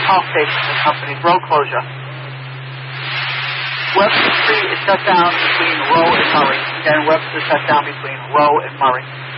Hall Station, the company's road closure. Webster Street is shut down between Roe and Murray. Again, Webster is shut down between Roe and Murray.